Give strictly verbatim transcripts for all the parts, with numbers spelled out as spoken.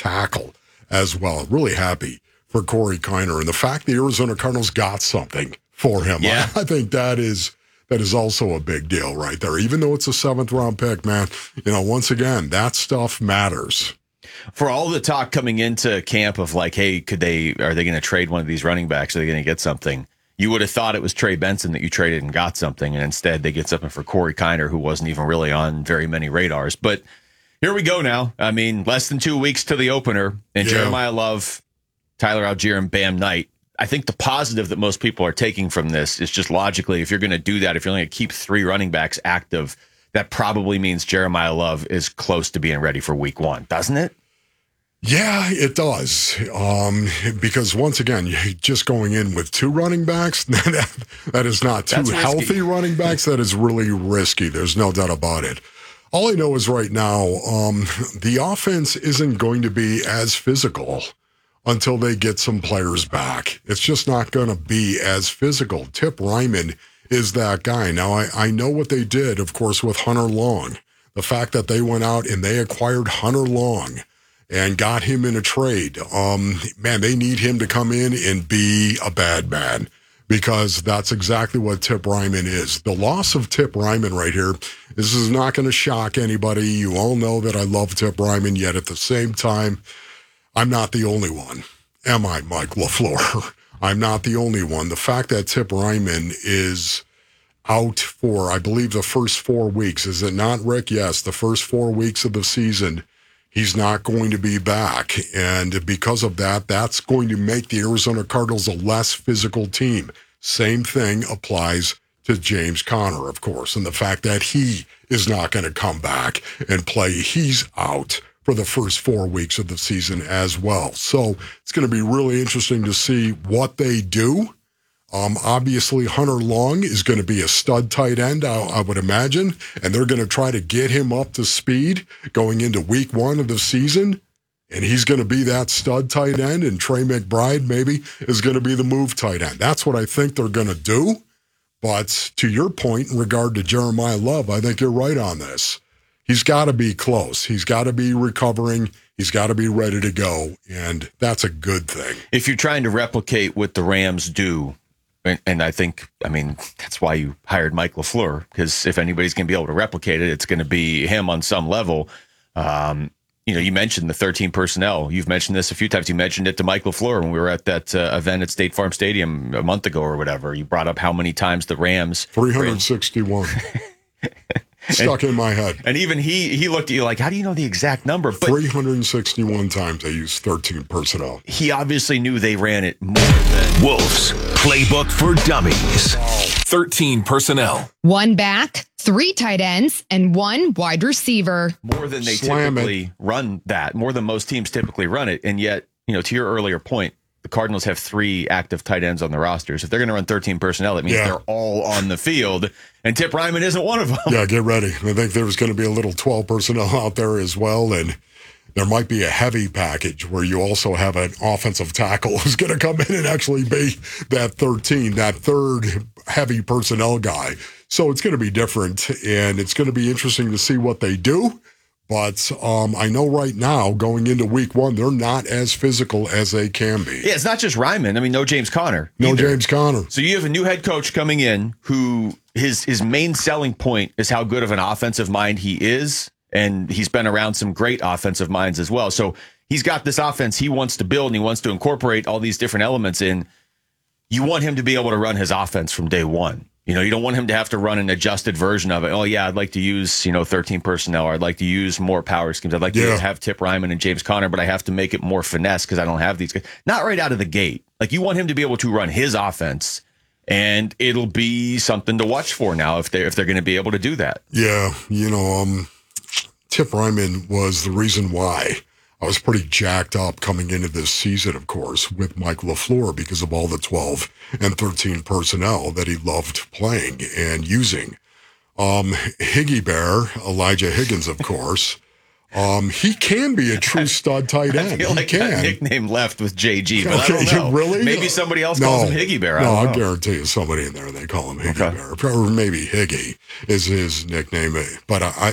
tackle as well. Really happy for Corey Kiner. And the fact the Arizona Cardinals got something for him, yeah. I, I think that is that is also a big deal right there. Even though it's a seventh round pick, man, you know, once again, that stuff matters. For all the talk coming into camp of like, hey, could they, are they going to trade one of these running backs? Are they going to get something? You would have thought it was Trey Benson that you traded and got something, and instead they get something for Corey Kiner, who wasn't even really on very many radars. But here we go now. I mean, less than two weeks to the opener, and yeah. Jeremiah Love, Tyler Algier, and Bam Knight. I think the positive that most people are taking from this is just logically, if you're going to do that, if you're only going to keep three running backs active, that probably means Jeremiah Love is close to being ready for week one, doesn't it? Yeah, it does. Um, because once again, just going in with two running backs, that, that is not two healthy running backs. That is really risky. There's no doubt about it. All I know is right now, um, the offense isn't going to be as physical until they get some players back. It's just not going to be as physical. Tip Ryman is that guy. Now, I, I know what they did, of course, with Hunter Long. The fact that they went out and they acquired Hunter Long and got him in a trade. Um, man, they need him to come in and be a bad man, because that's exactly what Tip Ryman is. The loss of Tip Ryman right here, this is not going to shock anybody. You all know that I love Tip Ryman, yet at the same time, I'm not the only one. Am I, Mike LaFleur? I'm not the only one. The fact that Tip Ryman is out for, I believe, the first four weeks, is it not, Rick? Yes, the first four weeks of the season, he's not going to be back. And because of that, that's going to make the Arizona Cardinals a less physical team. Same thing applies to James Conner, of course, and the fact that he is not going to come back and play. He's out for the first four weeks of the season as well. So it's going to be really interesting to see what they do. Um, obviously, Hunter Long is going to be a stud tight end, I, I would imagine, and they're going to try to get him up to speed going into week one of the season, and he's going to be that stud tight end, and Trey McBride maybe is going to be the move tight end. That's what I think they're going to do. But to your point in regard to Jeremiah Love, I think you're right on this. He's got to be close. He's got to be recovering. He's got to be ready to go, and that's a good thing. If you're trying to replicate what the Rams do, and, and I think, I mean, that's why you hired Mike LaFleur, because if anybody's going to be able to replicate it, it's going to be him on some level. Um, you know, you mentioned the thirteen personnel. You've mentioned this a few times. You mentioned it to Mike LaFleur when we were at that uh, event at State Farm Stadium a month ago or whatever. You brought up how many times the Rams... three hundred sixty-one. Stuck and, in my head. And even he he looked at you like, how do you know the exact number? But three hundred sixty-one times they used thirteen personnel. He obviously knew they ran it more than... Wolves Playbook for Dummies. thirteen personnel. One back, three tight ends, and one wide receiver. More than they Slam typically it. run that. More than most teams typically run it. And yet, you know, to your earlier point, the Cardinals have three active tight ends on the rosters. If they're going to run thirteen personnel, that means yeah. they're all on the field. And Tip Ryman isn't one of them. Yeah, get ready. I think there's going to be a little twelve personnel out there as well. And there might be a heavy package where you also have an offensive tackle who's going to come in and actually be that thirteen, that third heavy personnel guy. So it's going to be different, and it's going to be interesting to see what they do. But um, I know right now, going into week one, they're not as physical as they can be. Yeah, it's not just Ryman. I mean, no James Conner. No either. James Conner. So you have a new head coach coming in who his his main selling point is how good of an offensive mind he is. And he's been around some great offensive minds as well. So he's got this offense he wants to build, and he wants to incorporate all these different elements in. You want him to be able to run his offense from day one. You know, you don't want him to have to run an adjusted version of it. Oh, yeah, I'd like to use, you know, thirteen personnel, or I'd like to use more power schemes. I'd like yeah. to have Tip Ryman and James Conner, but I have to make it more finesse because I don't have these guys. Not right out of the gate. Like, you want him to be able to run his offense, and it'll be something to watch for now if they're, if they're going to be able to do that. Yeah, you know, um, Tip Ryman was the reason why I was pretty jacked up coming into this season, of course, with Mike LaFleur because of all the twelve and thirteen personnel that he loved playing and using. Um, Higgy Bear, Elijah Higgins, of course, um, he can be a true stud tight end. I feel he like can. that nickname left with J G, but Okay, I don't know. really? Maybe somebody else no, calls him Higgy Bear. I no, don't know. I guarantee you somebody in there, they call him Higgy Okay. Bear. Or maybe Higgy is his nickname. But I... I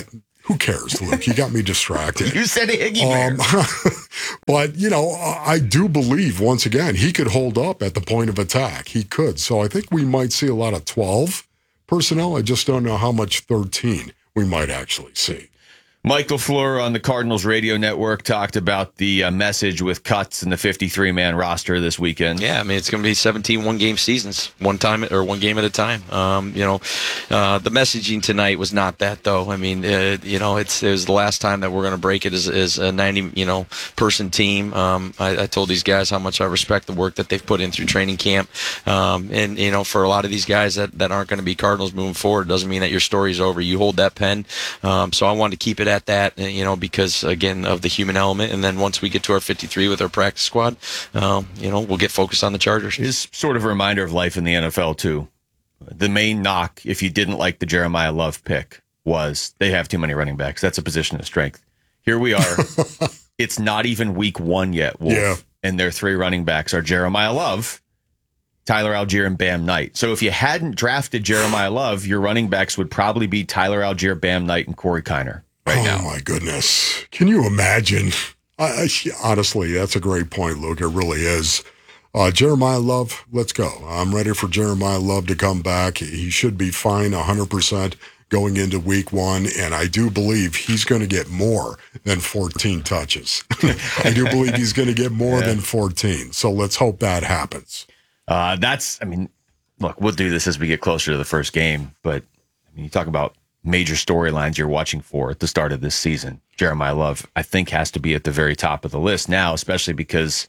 Who cares, Luke? You got me distracted. You said Higgy Bear. Um, but, you know, I do believe, once again, he could hold up at the point of attack. He could. So I think we might see a lot of twelve personnel. I just don't know how much thirteen we might actually see. Mike LaFleur on the Cardinals radio network talked about the uh, message with cuts in the fifty-three man roster this weekend. Yeah, I mean, it's going to be seventeen one-game seasons, one time or one game at a time. Um, you know, uh, the messaging tonight was not that, though. I mean, uh, you know, it's it was the last time that we're going to break it as, as a ninety, you know, person team. Um, I, I told these guys how much I respect the work that they've put in through training camp. Um, and, you know, for a lot of these guys that, that aren't going to be Cardinals moving forward, doesn't mean that your story's over. You hold that pen. Um, so I wanted to keep it at that, you know, because, again, of the human element. And then once we get to our fifty-three with our practice squad, um, you know, we'll get focused on the Chargers. Is sort of a reminder of life in the N F L, too. The main knock, if you didn't like the Jeremiah Love pick, was they have too many running backs. That's a position of strength. Here we are. It's not even week one yet, Wolf. Yeah. And their three running backs are Jeremiah Love, Tyler Algier, and Bam Knight. So if you hadn't drafted Jeremiah Love, your running backs would probably be Tyler Algier, Bam Knight, and Corey Kiner. Right oh, now. my goodness. Can you imagine? I, I, honestly, that's a great point, Luke. It really is. Uh, Jeremiah Love, let's go. I'm ready for Jeremiah Love to come back. He should be fine one hundred percent going into week one, and I do believe he's going to get more than fourteen touches. I do believe he's going to get more yeah. than fourteen, so let's hope that happens. Uh, that's, I mean, look, we'll do this as we get closer to the first game, but I mean, you talk about major storylines you're watching for at the start of this season. Jeremiah Love, I think, has to be at the very top of the list now, especially because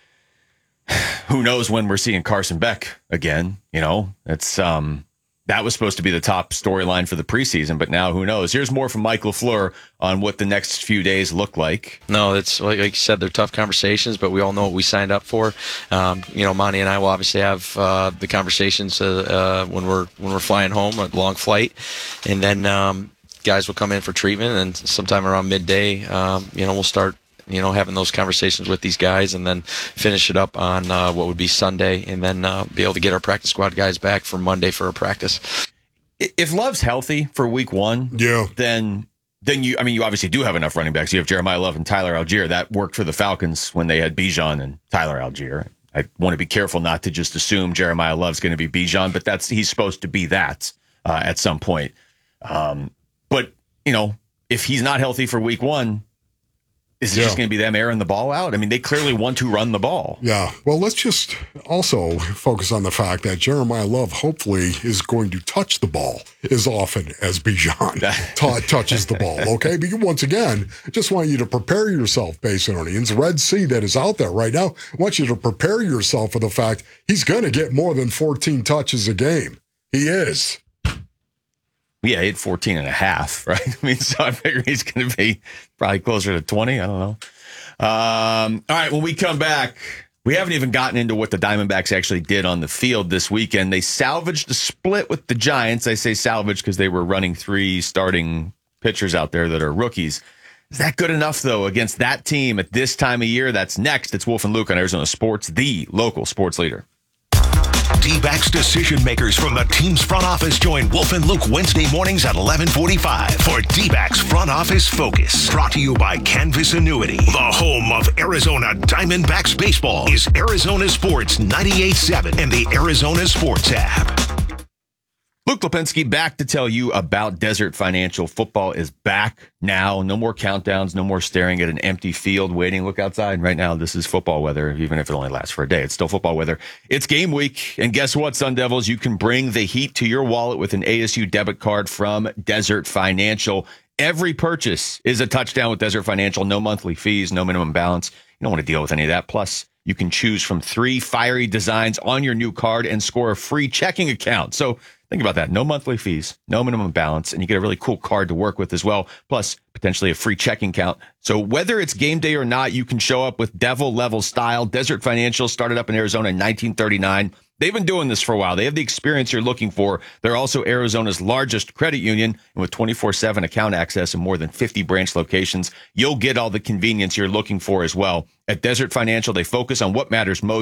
who knows when we're seeing Carson Beck again. You know, it's um that was supposed to be the top storyline for the preseason, but now who knows? Here's more from Mike LaFleur on what the next few days look like. No, it's like, like you said, they're tough conversations, but we all know what we signed up for. Um, you know, Monty and I will obviously have uh, the conversations uh, uh, when we're when we're flying home, a long flight, and then um, guys will come in for treatment, and sometime around midday, um, you know, we'll start. You know, having those conversations with these guys, and then finish it up on uh, what would be Sunday, and then uh, be able to get our practice squad guys back for Monday for a practice. If Love's healthy for week one, yeah, then then you, I mean, you obviously do have enough running backs. You have Jeremiah Love and Tyler Algier. That worked for the Falcons when they had Bijan and Tyler Algier. I want to be careful not to just assume Jeremiah Love's going to be Bijan, but that's he's supposed to be that uh, at some point. Um, but you know, if he's not healthy for week one. Is it yeah. just going to be them airing the ball out? I mean, they clearly want to run the ball. Yeah. Well, let's just also focus on the fact that Jeremiah Love hopefully is going to touch the ball as often as Bijan t- touches the ball, okay? Because once again, I just want you to prepare yourself, Basinonians. Red Sea that is out there right now, I want you to prepare yourself for the fact he's going to get more than fourteen touches a game. He is. Yeah, he had fourteen and a half, right? I mean, so I figure he's going to be probably closer to twenty. I don't know. Um, all right, when we come back, we haven't even gotten into what the Diamondbacks actually did on the field this weekend. They salvaged a split with the Giants. I say salvage because they were running three starting pitchers out there that are rookies. Is that good enough, though, against that team at this time of year? That's next. It's Wolf and Luke on Arizona Sports, the local sports leader. D-backs decision makers from the team's front office join Wolf and Luke Wednesday mornings at eleven forty-five for D-backs Front Office Focus. Brought to you by Canvas Annuity. The home of Arizona Diamondbacks baseball is Arizona Sports ninety-eight point seven and the Arizona Sports app. Luke Lipinski back to tell you about Desert Financial. Football is back now. No more countdowns, no more staring at an empty field waiting. Look outside right now. This is football weather, even if it only lasts for a day. It's still football weather. It's game week. And guess what, Sun Devils? You can bring the heat to your wallet with an A S U debit card from Desert Financial. Every purchase is a touchdown with Desert Financial. No monthly fees, no minimum balance. You don't want to deal with any of that. Plus, you can choose from three fiery designs on your new card and score a free checking account. So think about that. No monthly fees, no minimum balance, and you get a really cool card to work with as well, plus potentially a free checking account. So whether it's game day or not, you can show up with devil-level style. Desert Financial started up in Arizona in nineteen thirty-nine. They've been doing this for a while. They have the experience you're looking for. They're also Arizona's largest credit union, and with twenty-four seven account access and more than fifty branch locations, you'll get all the convenience you're looking for as well. At Desert Financial, they focus on what matters most.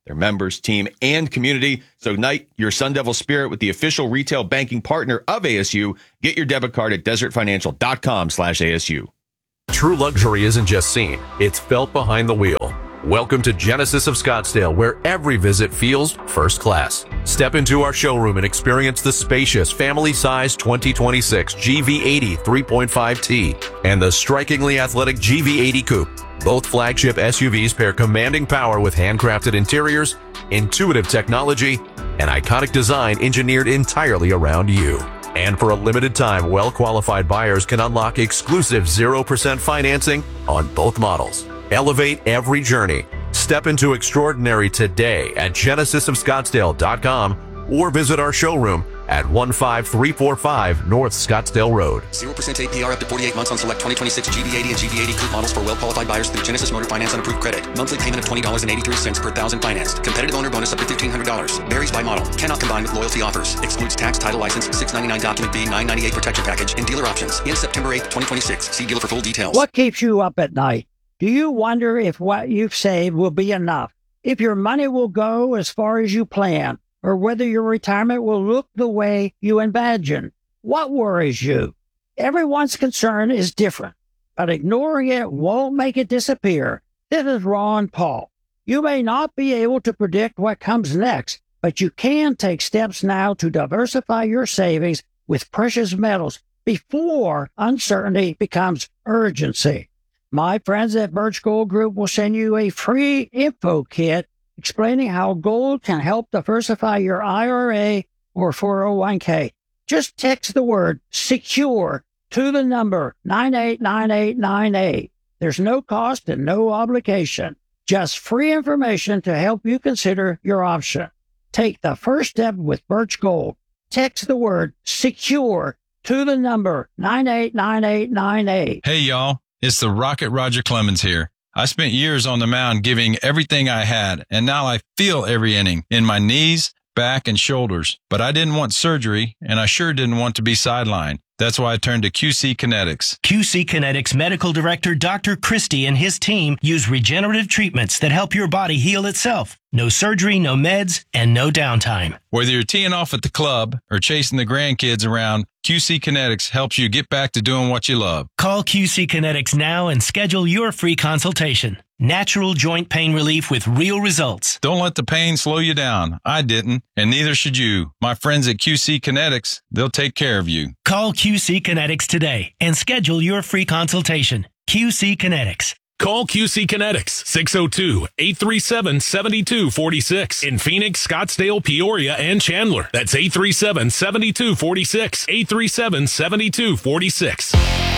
their members, team, and community. So ignite your Sun Devil spirit with the official retail banking partner of A S U. Get your debit card at desertfinancial.com slash ASU. True luxury isn't just seen, it's felt behind the wheel. Welcome to Genesis of Scottsdale, where every visit feels first class. Step into our showroom and experience the spacious, family-sized twenty twenty-six G V eighty three point five T and the strikingly athletic G V eighty Coupe. Both flagship S U Vs pair commanding power with handcrafted interiors, intuitive technology, and iconic design engineered entirely around you. And for a limited time, well-qualified buyers can unlock exclusive zero percent financing on both models. Elevate every journey. Step into extraordinary today at genesis of scottsdale dot com or visit our showroom at one five three four five North Scottsdale Road. zero percent A P R up to forty-eight months on select twenty twenty-six G V eighty and G V eighty Coupe models for well-qualified buyers through Genesis Motor Finance on approved credit. Monthly payment of twenty dollars and eighty-three cents per thousand financed. Competitive owner bonus up to fifteen hundred dollars. Varies by model. Cannot combine with loyalty offers. Excludes tax, title, license, six ninety-nine document fee, nine ninety-eight protection package, and dealer options. In September eighth, twenty twenty-six. See dealer for full details. What keeps you up at night? Do you wonder if what you've saved will be enough? If your money will go as far as you plan? Or whether your retirement will look the way you imagine? What worries you? Everyone's concern is different, but ignoring it won't make it disappear. This is Ron Paul. You may not be able to predict what comes next, but you can take steps now to diversify your savings with precious metals before uncertainty becomes urgency. My friends at Birch Gold Group will send you a free info kit explaining how gold can help diversify your I R A or four oh one k. Just text the word SECURE to the number nine eight nine eight nine eight. There's no cost and no obligation. Just free information to help you consider your option. Take the first step with Birch Gold. Text the word SECURE to the number nine eight nine eight nine eight. Hey, y'all. It's the Rocket Roger Clemens here. I spent years on the mound giving everything I had, and now I feel every inning in my knees, back, and shoulders. But I didn't want surgery, and I sure didn't want to be sidelined. That's why I turned to Q C Kinetics. Q C Kinetics Medical Director Doctor Christie and his team use regenerative treatments that help your body heal itself. No surgery, no meds, and no downtime. Whether you're teeing off at the club or chasing the grandkids around, Q C Kinetics helps you get back to doing what you love. Call Q C Kinetics now and schedule your free consultation. Natural joint pain relief with real results. Don't let the pain slow you down. I didn't, and neither should you. My friends at Q C Kinetics, they'll take care of you. Call Q C Kinetics today and schedule your free consultation. Q C Kinetics. Call Q C Kinetics, six oh two, eight three seven, seven two four six in Phoenix, Scottsdale, Peoria, and Chandler. That's eight three seven, seven two four six, eight three seven, seven two four six.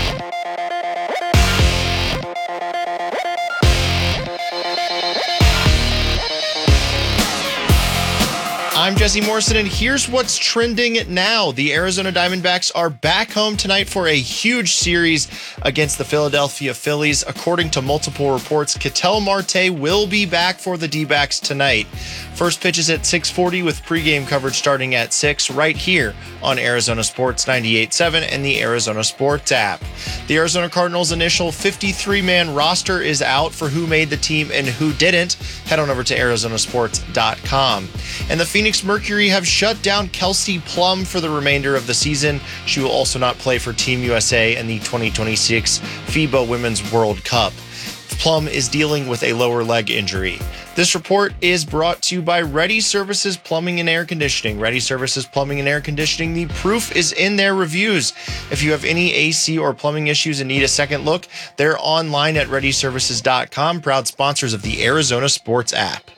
I'm Jesse Morrison, and here's what's trending now. The Arizona Diamondbacks are back home tonight for a huge series against the Philadelphia Phillies. According to multiple reports, Ketel Marte will be back for the D-backs tonight. First pitch is at six forty with pregame coverage starting at six right here on Arizona Sports ninety-eight point seven and the Arizona Sports app. The Arizona Cardinals' initial fifty-three man roster is out for who made the team and who didn't. Head on over to arizona sports dot com. And the Phoenix Mercury have shut down Kelsey Plum for the remainder of the season. She will also not play for Team U S A in the twenty twenty-six FIBA Women's World Cup. Plum is dealing with a lower leg injury. This report is brought to you by Ready Services Plumbing and Air Conditioning. Ready Services Plumbing and Air Conditioning, the proof is in their reviews. If you have any A C or plumbing issues and need a second look, they're online at ready services dot com, proud sponsors of the Arizona Sports app.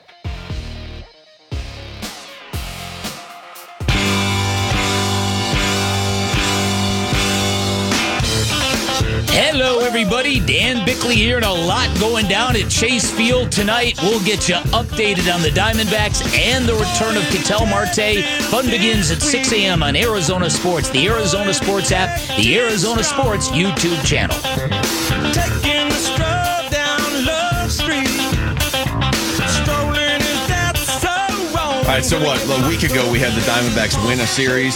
Hello, everybody. Dan Bickley here, and a lot going down at Chase Field tonight. We'll get you updated on the Diamondbacks and the return of Ketel Marte. Fun begins at six a.m. on Arizona Sports, the Arizona Sports app, the Arizona Sports YouTube channel. Taking the stroll down Love Street. Strolling is that so wrong. All right, so what? A week ago, we had the Diamondbacks win a series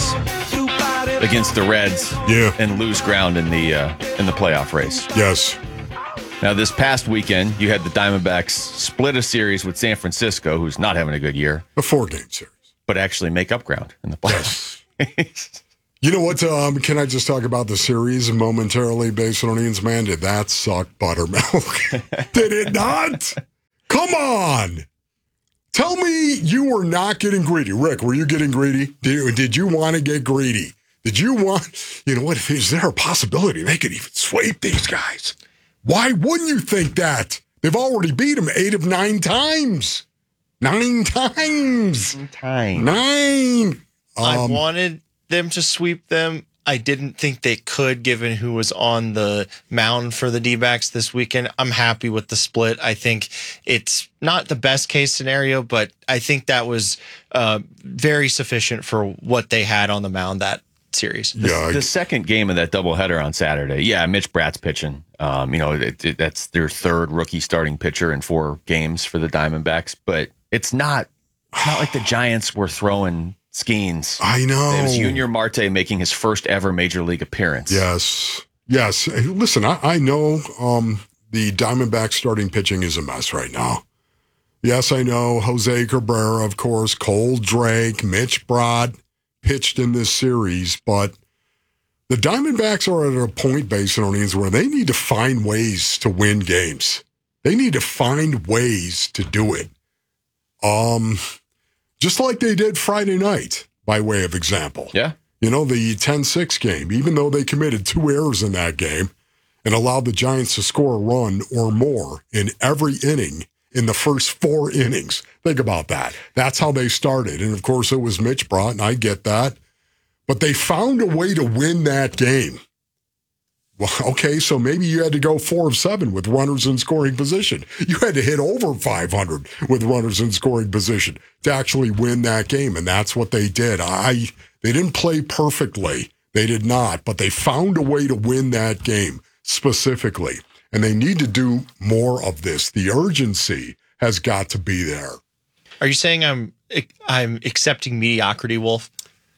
against the Reds, yeah, and lose ground in the uh, in the playoff race. Yes. Now, this past weekend, you had the Diamondbacks split a series with San Francisco, who's not having a good year. A four-game series. But actually make up ground in the playoffs. Yes. You know what? Um, can I just talk about the series momentarily, Basinonians? Man, did that suck buttermilk? Did it not? Come on. Tell me you were not getting greedy. Rick, were you getting greedy? Did, did you want to get greedy? Did you want, you know what, is there a possibility they could even sweep these guys? Why wouldn't you think that? They've already beat them eight of nine times. Nine times. Nine times. Nine. Um, I wanted them to sweep them. I didn't think they could, given who was on the mound for the D-backs this weekend. I'm happy with the split. I think it's not the best case scenario, but I think that was uh, very sufficient for what they had on the mound that series. The, yeah, I, the second game of that doubleheader on Saturday, yeah, Mitch Bratt's pitching. Um, you know, it, it, that's their third rookie starting pitcher in four games for the Diamondbacks, but it's not, it's not like the Giants were throwing skeins. I know. It was Junior Marte making his first ever major league appearance. Yes. Yes. Hey, listen, I, I know um, the Diamondbacks starting pitching is a mess right now. Yes, I know. Jose Cabrera, of course, Cole Drake, Mitch Bratt pitched in this series, but the Diamondbacks are at a point, Basinonians, where they need to find ways to win games. They need to find ways to do it. Um, just like they did Friday night, by way of example. Yeah. You know, the ten six game, even though they committed two errors in that game and allowed the Giants to score a run or more in every inning in the first four innings. Think about that. That's how they started. And, of course, it was Mitch Bratt, and I get that. But they found a way to win that game. Well, okay, so maybe you had to go four of seven with runners in scoring position. You had to hit over five hundred with runners in scoring position to actually win that game, and that's what they did. I They didn't play perfectly. They did not, but they found a way to win that game specifically. And they need to do more of this. The urgency has got to be there. Are you saying I'm I'm accepting mediocrity, Wolf?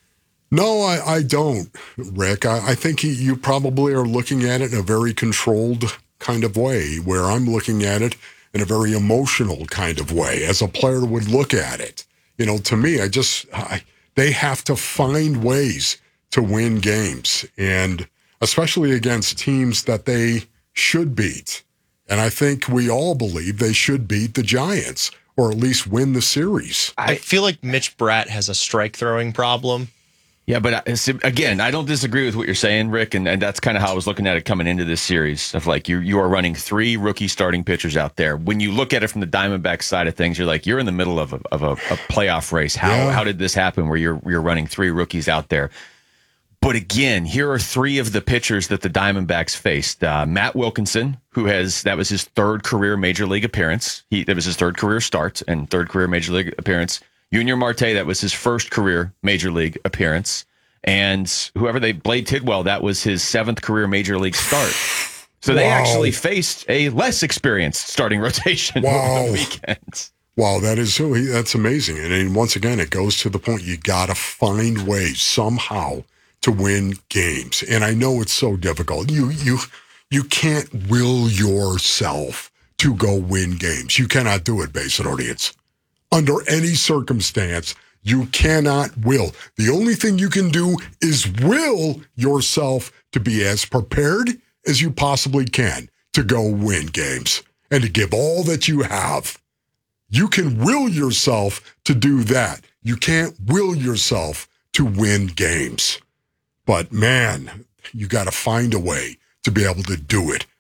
No, I, I don't, Rick. I, I think he, you probably are looking at it in a very controlled kind of way, where I'm looking at it in a very emotional kind of way, as a player would look at it. You know, to me, I just, I, they have to find ways to win games, and especially against teams that they should beat. And I think we all believe they should beat the Giants, or at least win the series. I feel like Mitch Bratt has a strike throwing problem. Yeah, but again, I don't disagree with what you're saying, Rick, and, and that's kind of how I was looking at it coming into this series. Of like, you you are running three rookie starting pitchers out there. When you look at it from the Diamondbacks side of things, you're like, you're in the middle of a, of a, a playoff race. How Yeah. how did this happen where you're you're running three rookies out there? But again, here are three of the pitchers that the Diamondbacks faced. Uh, Matt Wilkinson, who has, that was his third career major league appearance. He That was his third career start and third career major league appearance. Junior Marte, that was his first career major league appearance. And whoever they, Blade Tidwell, that was his seventh career major league start. So they Wow. actually faced a less experienced starting rotation Wow. over the weekend. Wow, that is so, that's amazing. And then once again, it goes to the point, you got to find ways somehow to win games. And I know it's so difficult. You you you can't will yourself to go win games. You cannot do it, Basin audience. Under any circumstance, you cannot will. The only thing you can do is will yourself to be as prepared as you possibly can to go win games and to give all that you have. You can will yourself to do that. You can't will yourself to win games. But man, you got to find a way to be able to do it.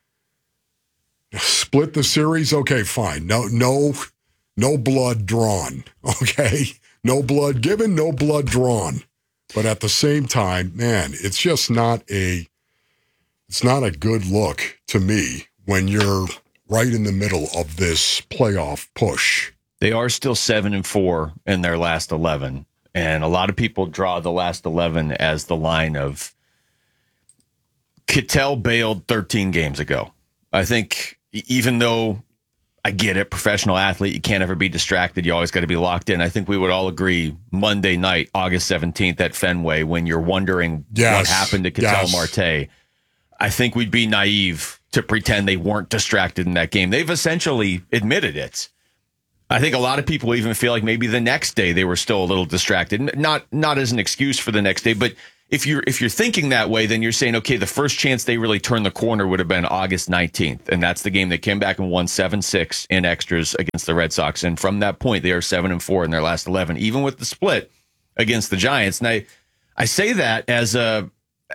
Split the series, okay, fine. No, no, no blood drawn, okay? No blood given, no blood drawn. But at the same time, man, it's just not a, it's not a good look to me when you're right in the middle of this playoff push. They are still seven and four in their last eleven. And a lot of people draw the last eleven as the line of Kittel bailed thirteen games ago. I think even though I get it, professional athlete, you can't ever be distracted. You always got to be locked in. I think we would all agree Monday night, August seventeenth at Fenway, when you're wondering Yes. what happened to Kittel Yes. Marte, I think we'd be naive to pretend they weren't distracted in that game. They've essentially admitted it. I think a lot of people even feel like maybe the next day they were still a little distracted. Not not as an excuse for the next day, but if you're if you're thinking that way, then you're saying, okay, the first chance they really turned the corner would have been August nineteenth, and that's the game they came back and won seven six in extras against the Red Sox. And from that point, they are seven and four in their last eleven, even with the split against the Giants. And I, I say that as a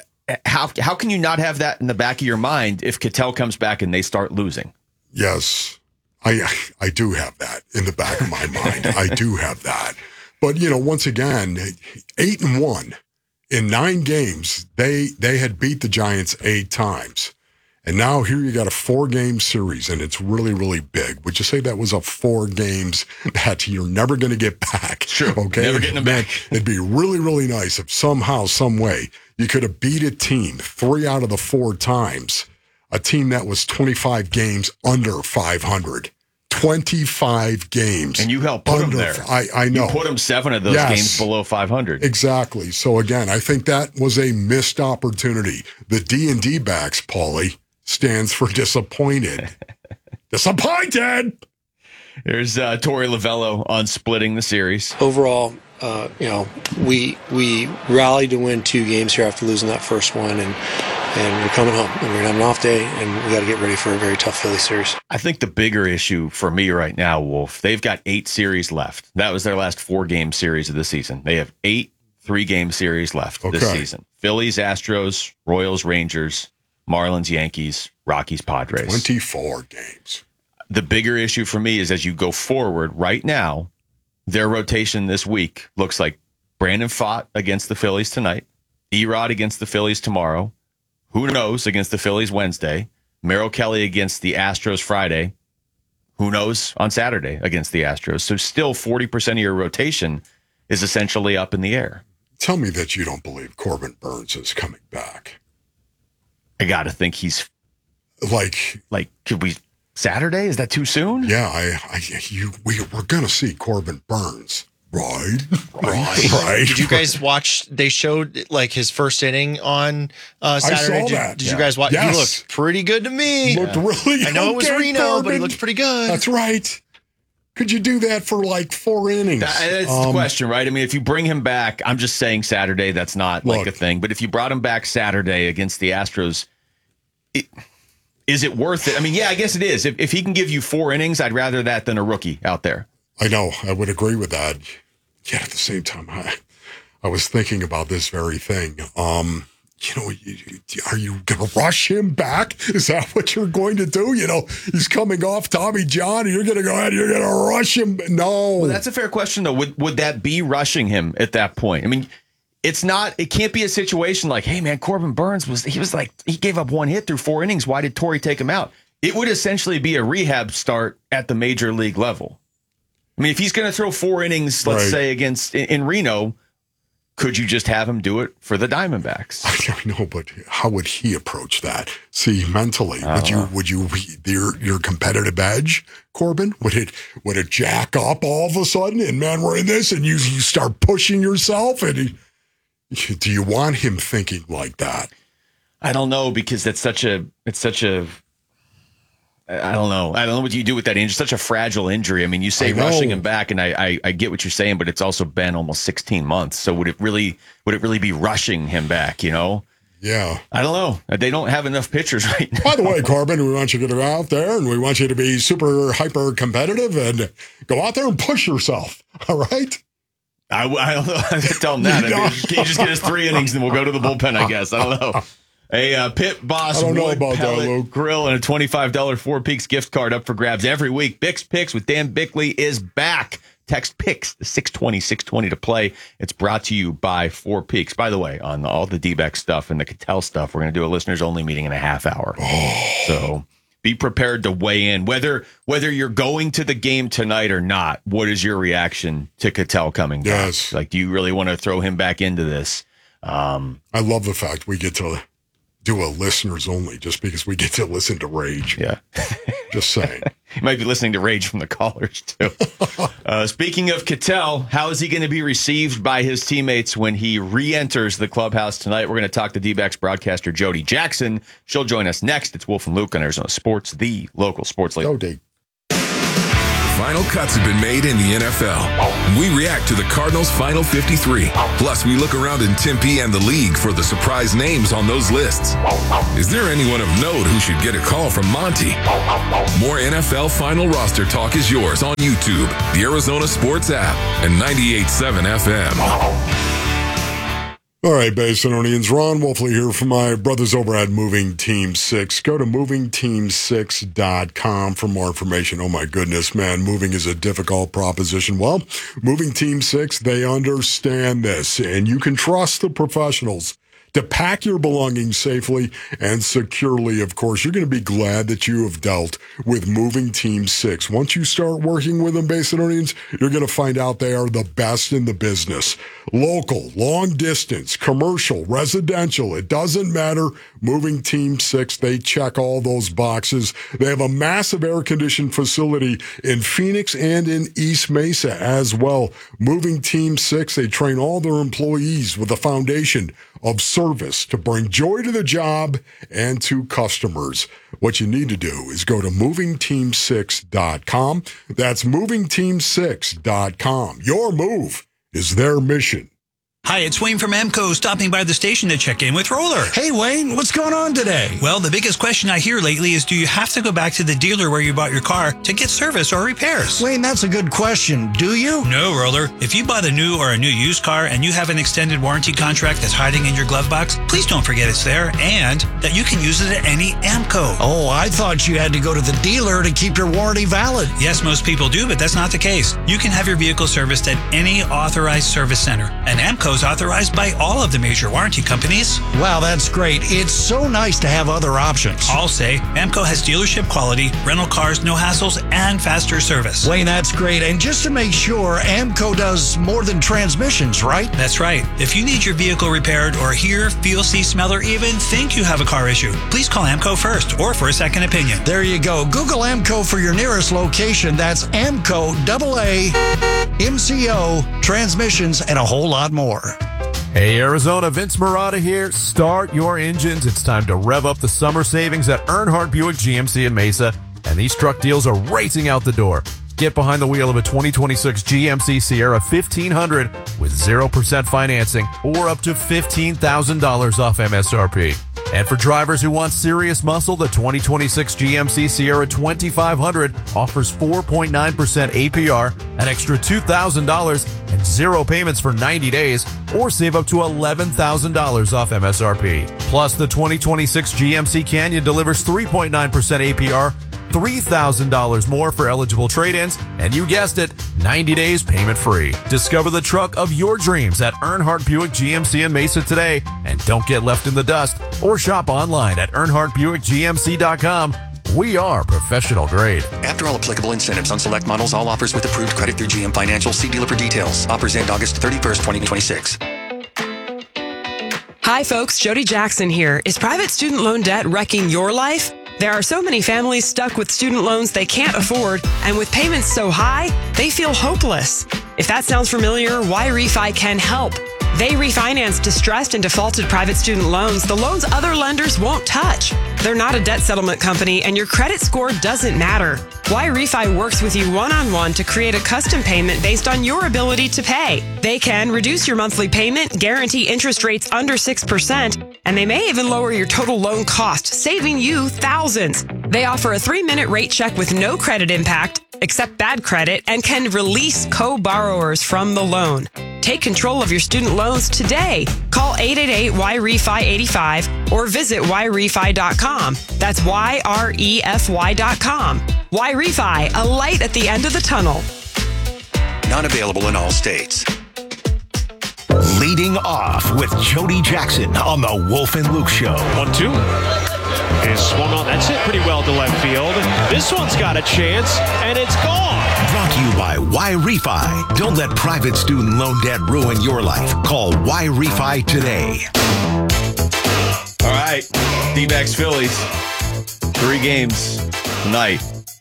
how how can you not have that in the back of your mind if Ketel comes back and they start losing? Yes. I I do have that in the back of my mind. I do have that. But, you know, once again, eight and one in nine games, they they had beat the Giants eight times. And now here you got a four-game series, and it's really, really big. Would you say that was a four games that you're never going to get back? Sure. Okay. Never getting them back. It'd be really, really nice if somehow, some way, you could have beat a team three out of the four times, a team that was twenty-five games under five hundred. twenty-five games. And you helped put under, them there. I, I know. You put them seven of those Yes. games below five hundred. Exactly. So, again, I think that was a missed opportunity. The D and D backs, Paulie, stands for disappointed. Disappointed! There's uh, Torey Lovello on splitting the series. Overall, uh, you know, we we rallied to win two games here after losing that first one, and and we're coming home, and we're gonna have an off day, and we got to get ready for a very tough Philly series. I think the bigger issue for me right now, Wolf, they've got eight series left. That was their last four-game series of the season. They have eight three-game series left Okay. this season. Phillies, Astros, Royals, Rangers, Marlins, Yankees, Rockies, Padres. twenty-four games. The bigger issue for me is as you go forward right now, their rotation this week looks like Brandon Pfaadt against the Phillies tonight, Erod against the Phillies tomorrow, who knows against the Phillies Wednesday, Merrill Kelly against the Astros Friday, who knows on Saturday against the Astros. So still forty percent of your rotation is essentially up in the air. Tell me that you don't believe Corbin Burns is coming back. I got to think he's like, like, could we Saturday? Is that too soon? Yeah, I, I you, we, we're going to see Corbin Burns. Right. Right. Right. Did you guys watch? They showed like his first inning on uh, Saturday. I saw did, that. Did Yeah. you guys watch? Yes. He looked pretty good to me. Looked really I know it was okay, Reno, but he Corbin. looked pretty good. That's right. Could you do that for like four innings? That- That's the Um, question, right? I mean, if you bring him back, I'm just saying Saturday, that's not like Look. a thing. But if you brought him back Saturday against the Astros, it, is it worth it? I mean, yeah, I guess it is. If, if he can give you four innings, I'd rather that than a rookie out there. I know. I would agree with that. Yet at the same time, I, I was thinking about this very thing. Um, you know, you, you- are you going to rush him back? Is that what you're going to do? You know, he's coming off Tommy John, and you're going to go ahead and you're going to rush him. No. Well, that's a fair question, though. Would would that be rushing him at that point? I mean, it's not. It can't be a situation like, hey, man, Corbin Burns was he was like he gave up one hit through four innings. Why did Torrey take him out? It would essentially be a rehab start at the major league level. I mean, if he's going to throw four innings, let's Right. say against in, in Reno, could you just have him do it for the Diamondbacks? I know, but how would he approach that? See, mentally, would you would you your your competitive edge, Corbin? Would it would it jack up all of a sudden? And man, we're in this, and you you start pushing yourself, and he, do you want him thinking like that? I don't know because that's such a it's such a I don't know. I don't know what you do with that injury. Such a fragile injury. I mean, you say I know. rushing him back, and I, I I get what you're saying, but it's also been almost sixteen months. So would it really would it really be rushing him back? You know? Yeah. I don't know. They don't have enough pitchers right now. By the way, Corbin, we want you to get out there, and we want you to be super hyper competitive and go out there and push yourself. All right. I, I don't know. I tell him that. I mean, can you just get us three innings, and then we'll go to the bullpen? I guess. I don't know. A uh, Pit Boss I don't know wood about that, pellet Luke. grill and a twenty-five dollars Four Peaks gift card up for grabs every week. Bix Picks with Dan Bickley is back. Text Picks to six twenty, six twenty to play. It's brought to you by Four Peaks. By the way, on all the D-back stuff and the Cattell stuff, we're going to do a listeners-only meeting in a half hour. So be prepared to weigh in. Whether whether you're going to the game tonight or not, what is your reaction to Cattell coming back? Yes. Like, do you really want to throw him back into this? Um, I love the fact we get to do a listeners only just because we get to listen to rage. Yeah. Just saying. You might be listening to Rage from the Callers, too. uh, speaking of Cattell, how is he going to be received by his teammates when he re-enters the clubhouse tonight? We're going to talk to D-backs broadcaster Jody Jackson. She'll join us next. It's Wolf and Luke on Arizona Sports, the local sports leader. Jody. Final cuts have been made in the N F L. We react to the Cardinals' Final fifty-three. Plus, we look around in Tempe and the league for the surprise names on those lists. Is there anyone of note who should get a call from Monty? More N F L Final Roster talk is yours on YouTube, the Arizona Sports app, and ninety-eight point seven F M. All right, Basinonians, Ron Wolfley here from my brothers over at Moving Team six. Go to moving team six dot com for more information. Oh, my goodness, man, moving is a difficult proposition. Well, Moving Team six, they understand this, and you can trust the professionals to pack your belongings safely and securely. Of course, you're going to be glad that you have dealt with Moving Team six. Once you start working with them, Basinonians, you're going to find out they are the best in the business. Local, long distance, commercial, residential, it doesn't matter. Moving Team six, they check all those boxes. They have a massive air-conditioned facility in Phoenix and in East Mesa as well. Moving Team six, they train all their employees with a foundation of service to bring joy to the job and to customers. What you need to do is go to moving team six dot com. That's moving team six dot com. Your move is their mission. Hi, it's Wayne from Amco, stopping by the station to check in with Roller. Hey, Wayne, what's going on today? Well, the biggest question I hear lately is, do you have to go back to the dealer where you bought your car to get service or repairs? Wayne, that's a good question. Do you? No, Roller. If you bought a new or a new used car and you have an extended warranty contract that's hiding in your glove box, please don't forget it's there and that you can use it at any Amco. Oh, I thought you had to go to the dealer to keep your warranty valid. Yes, most people do, but that's not the case. You can have your vehicle serviced at any authorized service center, and Amco authorized by all of the major warranty companies. Wow, that's great. It's so nice to have other options. I'll say Amco has dealership quality, rental cars, no hassles, and faster service. Wayne, that's great. And just to make sure, Amco does more than transmissions, right? That's right. If you need your vehicle repaired or hear, feel, see, smell, or even think you have a car issue, please call Amco first or for a second opinion. There you go. Google Amco for your nearest location. That's Amco, double A, M C O, transmissions, and a whole lot more. Hey Arizona, Vince Marotta here. Start your engines. It's time to rev up the summer savings at Earnhardt Buick G M C in Mesa, and these truck deals are racing out the door. Get behind the wheel of a twenty twenty-six G M C Sierra fifteen hundred with zero percent financing or up to fifteen thousand dollars off M S R P. And for drivers who want serious muscle, the twenty twenty-six G M C Sierra twenty-five hundred offers four point nine percent A P R, an extra two thousand dollars, and zero payments for ninety days, or save up to eleven thousand dollars off M S R P. Plus, the twenty twenty-six G M C Canyon delivers three point nine percent A P R, three thousand dollars more for eligible trade-ins, and you guessed it, ninety days payment-free. Discover the truck of your dreams at Earnhardt Buick G M C in Mesa today, and don't get left in the dust, or shop online at earnhardt buick g m c dot com. We are professional grade. After all applicable incentives on select models, all offers with approved credit through G M Financial. See dealer for details. Offers end August thirty-first, twenty twenty-six. Hi, folks. Jody Jackson here. Is private student loan debt wrecking your life? There are so many families stuck with student loans they can't afford, and with payments so high, they feel hopeless. If that sounds familiar, Y-Refi can help. They refinance distressed and defaulted private student loans, the loans other lenders won't touch. They're not a debt settlement company, and your credit score doesn't matter. Y-Refi works with you one-on-one to create a custom payment based on your ability to pay. They can reduce your monthly payment, guarantee interest rates under six percent, and they may even lower your total loan cost, saving you thousands. They offer a three-minute rate check with no credit impact, accept bad credit, and can release co-borrowers from the loan. Take control of your student loans today. Call eight eight eight Y R E F I eighty-five or visit Y refi dot com. That's Y R E F Y dot com. Y-Refi, a light at the end of the tunnel. Not available in all states. Leading off with Jody Jackson on the Wolf and Luke Show. One, two. Is swung on. That's it pretty well to left field. This one's got a chance, and it's gone. Brought to you by Y-Refi. Don't let private student loan debt ruin your life. Call Y-Refi today. All right, D-backs Phillies. Three games tonight.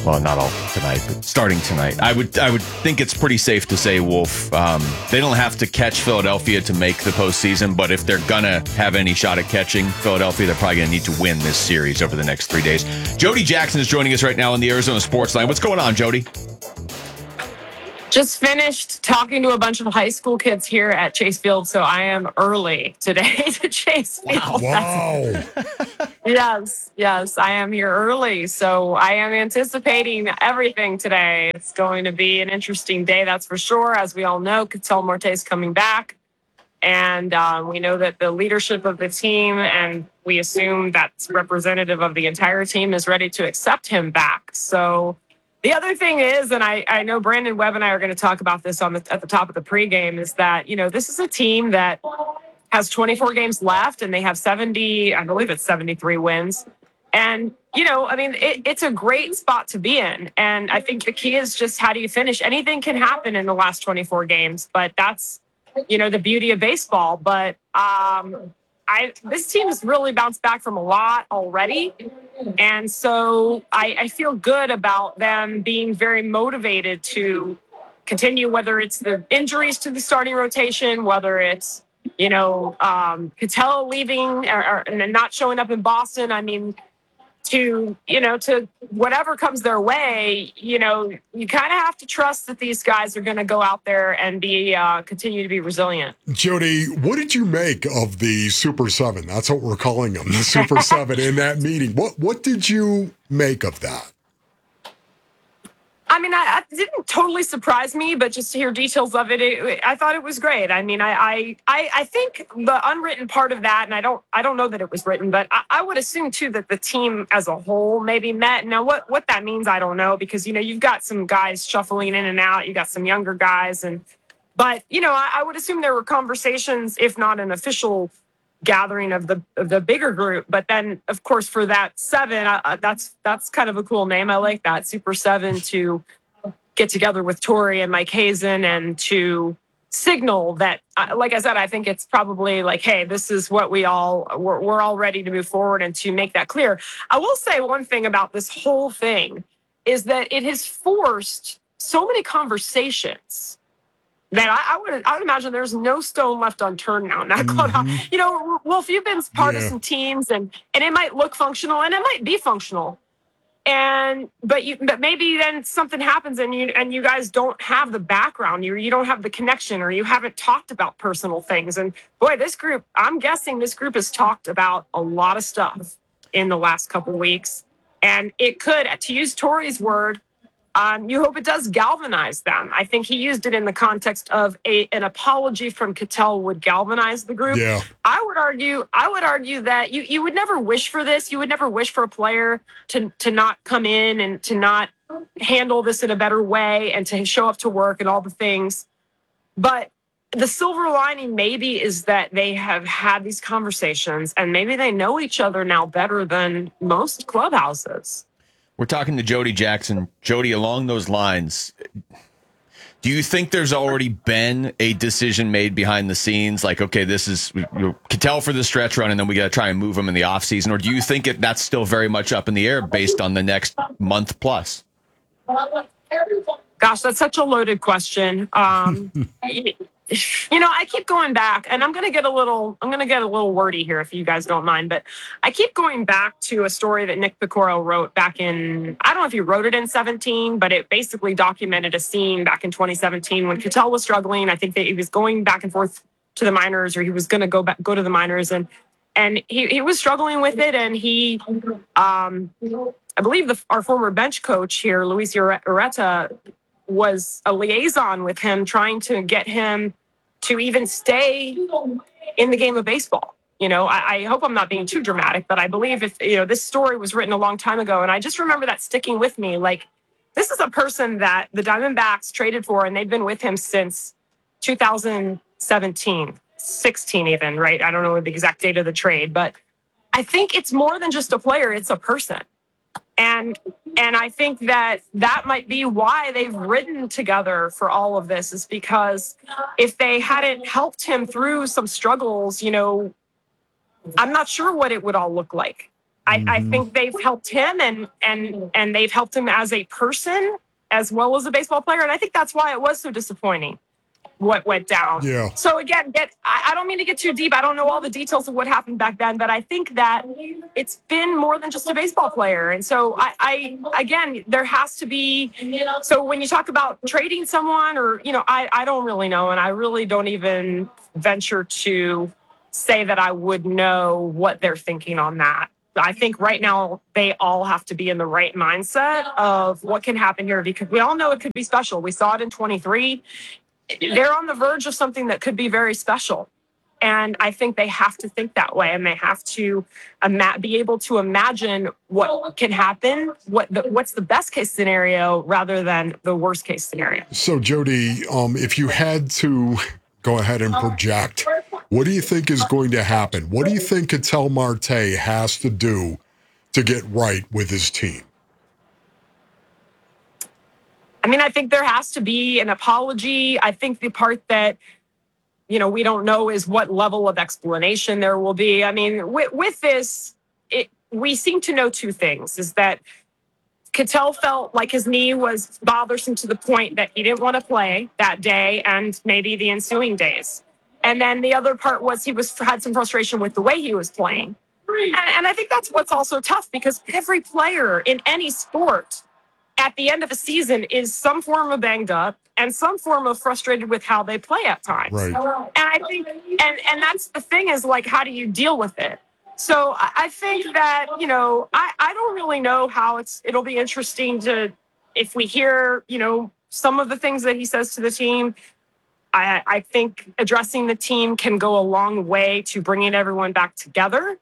well, not all tonight, but starting tonight. I would I would think it's pretty safe to say, Wolf, um, they don't have to catch Philadelphia to make the postseason, but if they're going to have any shot at catching Philadelphia, they're probably going to need to win this series over the next three days. Jody Jackson is joining us right now on the Arizona Sports Line. What's going on, Jody? Just finished talking to a bunch of high school kids here at Chase Field, so I am early today to Chase Field. Wow. Yes, yes, I am here early, so I am anticipating everything today. It's going to be an interesting day, that's for sure. As we all know, Ketel Marte is coming back, and um, we know that the leadership of the team, and we assume that's representative of the entire team, is ready to accept him back. So the other thing is, and I, I know Brandon Webb and I are going to talk about this on the, at the top of the pregame, is that, you know, this is a team that has twenty-four games left and they have seventy, I believe it's seventy-three wins. And, you know, I mean, it, it's a great spot to be in. And I think the key is just how do you finish? Anything can happen in the last twenty-four games, but that's, you know, the beauty of baseball. But um, I, this team has really bounced back from a lot already. And so I, I feel good about them being very motivated to continue, whether it's the injuries to the starting rotation, whether it's, you know, um, Ketel leaving or, or and not showing up in Boston. I mean, to, you know, to whatever comes their way, you know, you kind of have to trust that these guys are going to go out there and be uh, continue to be resilient. Jody, what did you make of the Super Seven? That's what we're calling them, the Super Seven in that meeting. What what did you make of that? I mean, I, it didn't totally surprise me, but just to hear details of it, it I thought it was great. I mean, I, I, I think the unwritten part of that, and I don't, I don't know that it was written, but I, I would assume too that the team as a whole maybe met. Now, what, what that means, I don't know, because you know you've got some guys shuffling in and out, you got some younger guys, and but you know, I, I would assume there were conversations, if not an official gathering of the of the bigger group. But then, of course, for that seven, uh, that's that's kind of a cool name. I like that, Super Seven, to get together with Torrey and Mike Hazen and to signal that, uh, like I said, I think it's probably like, hey, this is what we all we're, we're all ready to move forward, and to make that clear. I will say one thing about this whole thing is that it has forced so many conversations that I, I would I would imagine there's no stone left unturned now in that clubhouse. Mm-hmm. You know, Wolf, you've been partisan yeah. teams, and and it might look functional, and it might be functional, and but you but maybe then something happens, and you and you guys don't have the background, you you don't have the connection, or you haven't talked about personal things. And boy, this group, I'm guessing this group has talked about a lot of stuff in the last couple weeks, and it could, to use Torrey's word, Um, you hope it does galvanize them. I think he used it in the context of a, an apology from Ketel would galvanize the group. Yeah. I would argue, I would argue that you, you would never wish for this. You would never wish for a player to, to not come in and to not handle this in a better way and to show up to work and all the things. But the silver lining maybe is that they have had these conversations, and maybe they know each other now better than most clubhouses. We're talking to Jody Jackson. Jody, along those lines, do you think there's already been a decision made behind the scenes? Like, okay, this is Ketel for the stretch run, and then we got to try and move him in the offseason? Or do you think it, that's still very much up in the air based on the next month plus? Gosh, that's such a loaded question. Um, you know, I keep going back, and I'm going to get a little, I'm going to get a little wordy here if you guys don't mind, but I keep going back to a story that Nick Picorro wrote back in, I don't know if he wrote it in seventeen, but it basically documented a scene back in twenty seventeen when Ketel was struggling. I think that he was going back and forth to the minors, or he was going to go back, go to the minors, and and he, he was struggling with it, and he, um, I believe the, our former bench coach here, Luis Ureta, was a liaison with him, trying to get him to even stay in the game of baseball. You know, I, I hope I'm not being too dramatic, but I believe if, you know, this story was written a long time ago, and I just remember that sticking with me. Like, this is a person that the Diamondbacks traded for, and they've been with him since two thousand seventeen, sixteen even, right? I don't know the exact date of the trade, but I think it's more than just a player, it's a person. And and I think that that might be why they've ridden together for all of this, is because if they hadn't helped him through some struggles, you know, I'm not sure what it would all look like. I, Mm-hmm. I think they've helped him and and and they've helped him as a person as well as a baseball player. And I think that's why it was so disappointing what went down. Yeah. So again, get I, I don't mean to get too deep. I don't know all the details of what happened back then, but I think that it's been more than just a baseball player. And so I, I again, there has to be. So when you talk about trading someone, or you know, I I don't really know, and I really don't even venture to say that I would know what they're thinking on that. I think right now they all have to be in the right mindset of what can happen here, because we all know it could be special. We saw it in twenty-three. They're on the verge of something that could be very special. And I think they have to think that way, and they have to ima- be able to imagine what can happen, what the, what's the best case scenario rather than the worst case scenario. So, Jody, um, if you had to go ahead and project, what do you think is going to happen? What do you think Ketel Marte has to do to get right with his team? I mean, I think there has to be an apology. I think the part that, you know, we don't know is what level of explanation there will be. I mean, with, with this, it, we seem to know two things, is that Ketel felt like his knee was bothersome to the point that he didn't want to play that day and maybe the ensuing days. And then the other part was he was had some frustration with the way he was playing. And, and I think that's what's also tough, because every player in any sport at the end of a season is some form of banged up and some form of frustrated with how they play at times. Right. And I think, and, and that's the thing, is like, how do you deal with it? So I I think that, you know, I, I don't really know how it's, it'll be interesting to, if we hear, you know, some of the things that he says to the team. I, I think addressing the team can go a long way to bringing everyone back together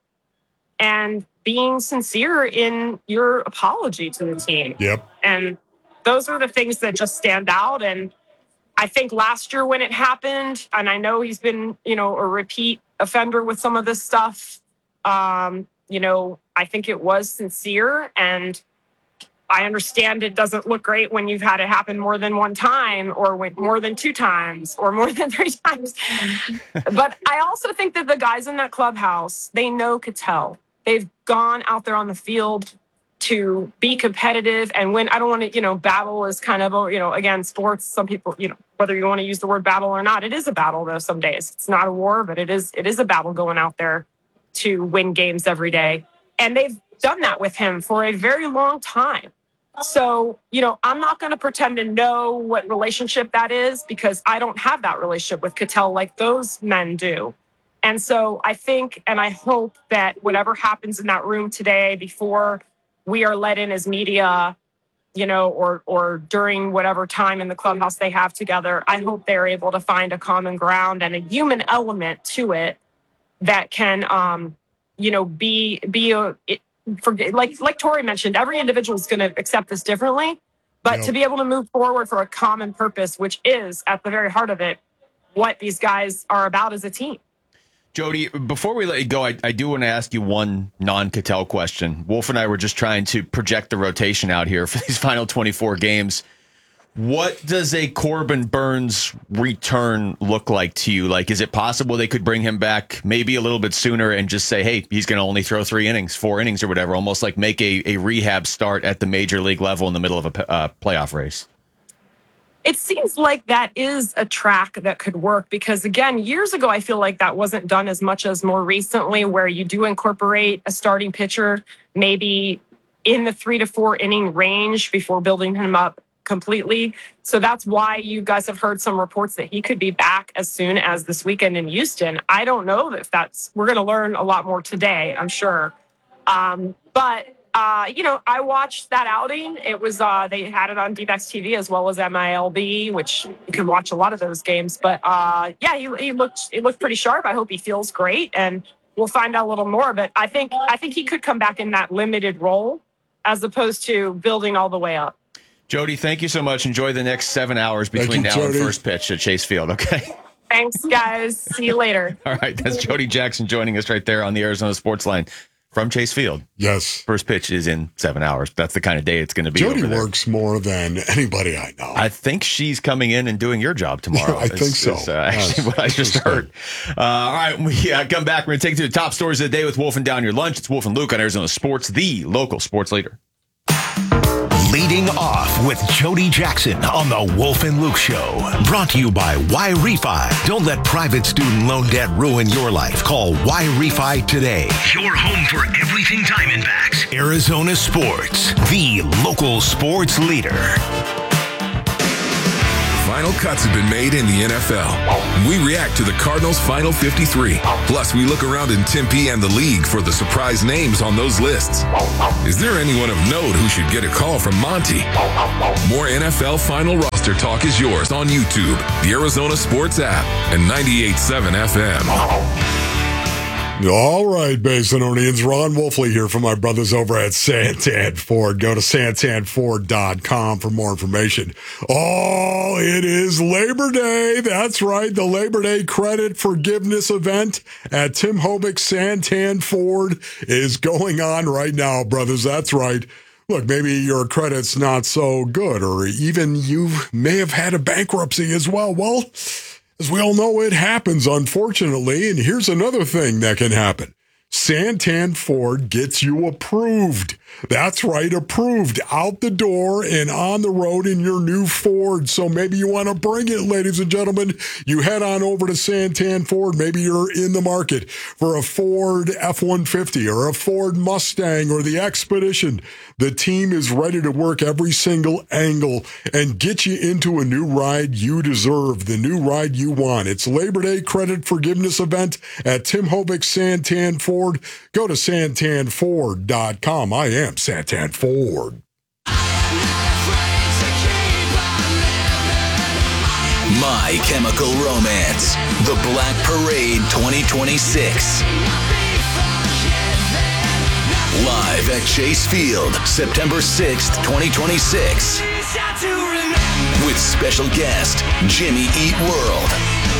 and being sincere in your apology to the team. Yep. And those are the things that just stand out. And I think last year when it happened, and I know he's been, you know, a repeat offender with some of this stuff, um, you know, I think it was sincere. And I understand it doesn't look great when you've had it happen more than one time, or when, more than two times, or more than three times. But I also think that the guys in that clubhouse, they know Ketel. They've gone out there on the field to be competitive and win. I don't want to, you know, battle is kind of, you know, again, sports, some people, you know, whether you want to use the word battle or not, it is a battle though some days. It's not a war, but it is, it is a battle going out there to win games every day. And they've done that with him for a very long time. So, you know, I'm not going to pretend to know what relationship that is, because I don't have that relationship with Ketel like those men do. And so I think, and I hope that whatever happens in that room today before we are let in as media, you know, or or during whatever time in the clubhouse they have together, I hope they're able to find a common ground and a human element to it that can, um, you know, be be a, it, for, like like Tori mentioned, every individual is going to accept this differently, but Yep. to be able to move forward for a common purpose, which is at the very heart of it, what these guys are about as a team. Jody, before we let you go, I, I do want to ask you one non-Ketel question. Wolf and I were just trying to project the rotation out here for these final twenty-four games. What does a Corbin Burnes return look like to you? Like, is it possible they could bring him back maybe a little bit sooner and just say, hey, he's going to only throw three innings, four innings or whatever, almost like make a, a rehab start at the major league level in the middle of a uh, playoff race? It seems like that is a track that could work, because, again, years ago, I feel like that wasn't done as much as more recently, where you do incorporate a starting pitcher maybe in the three to four inning range before building him up completely. So that's why you guys have heard some reports that he could be back as soon as this weekend in Houston. I don't know if that's, we're going to learn a lot more today, I'm sure. Um, but Uh, you know, I watched that outing. It was, uh, they had it on D-backs T V as well as M I L B, which you can watch a lot of those games. But uh, yeah, he, he looked, he looked pretty sharp. I hope he feels great, and we'll find out a little more. But I think, I think he could come back in that limited role as opposed to building all the way up. Jody, thank you so much. Enjoy the next seven hours between you, now Jody. and first pitch at Chase Field. Okay. Thanks, guys. See you later. All right. That's Jody Jackson joining us right there on the Arizona Sports Line. from Chase Field. Yes. First pitch is in seven hours. That's the kind of day it's going to be. Jody over there. works more than anybody I know. I think she's coming in and doing your job tomorrow. I think so. Is, uh, actually, what I just heard. Uh, all right, we uh, come back. We're going to take you to the top stories of the day with Wolf and Down Your Lunch. It's Wolf and Luke on Arizona Sports, the local sports leader. Leading off with Jody Jackson on the Wolf and Luke Show. Brought to you by Y-Refi. Don't let private student loan debt ruin your life. Call Y-Refi today. Your home for everything Diamondbacks. Arizona Sports, the local sports leader. Final cuts have been made in the N F L. We react to the Cardinals' Final fifty-three. Plus, we look around in Tempe and the league for the surprise names on those lists. Is there anyone of note who should get a call from Monty? More N F L Final roster talk is yours on YouTube, the Arizona Sports app, and ninety-eight point seven F M. All right, Basinonians. Ron Wolfley here from my brothers over at Santan Ford. Go to santan ford dot com for more information. Oh, it is Labor Day. That's right. The Labor Day credit forgiveness event at Tim Hobick Santan Ford is going on right now, brothers. That's right. Look, maybe your credit's not so good, or even you may have had a bankruptcy as well. Well, as we all know, it happens, unfortunately. And here's another thing that can happen. Santan Ford gets you approved. That's right, approved. Out the door and on the road in your new Ford. So maybe you want to bring it, ladies and gentlemen. You head on over to Santan Ford. Maybe you're in the market for a Ford F one fifty or a Ford Mustang or the Expedition. The team is ready to work every single angle and get you into a new ride you deserve, the new ride you want. It's Labor Day credit forgiveness event at Tim Hobick Santan Ford. Go to santan ford dot com. I am Santan Ford. My Chemical Romance, The Black Parade twenty twenty-six. Live at Chase Field, September sixth, twenty twenty-six. With special guest, Jimmy Eat World.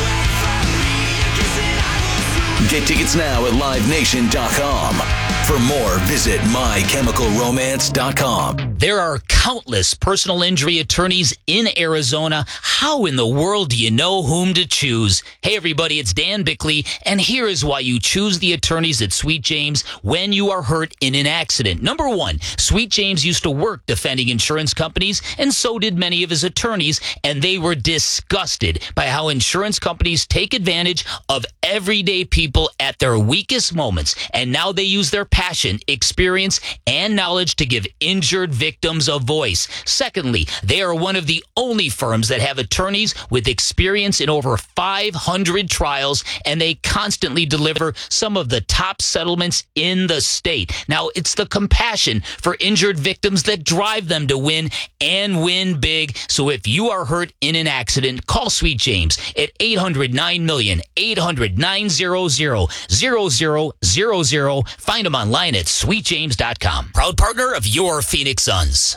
Get tickets now at live nation dot com. For more, visit my chemical romance dot com. There are countless personal injury attorneys in Arizona. How in the world do you know whom to choose? Hey, everybody, it's Dan Bickley, and here is why you choose the attorneys at Sweet James when you are hurt in an accident. Number one, Sweet James used to work defending insurance companies, and so did many of his attorneys, and they were disgusted by how insurance companies take advantage of everyday people at their weakest moments, and now they use their passion, experience, and knowledge to give injured victims a voice. Secondly, they are one of the only firms that have attorneys with experience in over five hundred trials, and they constantly deliver some of the top settlements in the state. Now, it's the compassion for injured victims that drive them to win and win big. So if you are hurt in an accident, call Sweet James at eight hundred nine million, eight hundred nine hundred, zero zero zero zero. Find them online at sweet james dot com. Proud partner of your Phoenix Suns.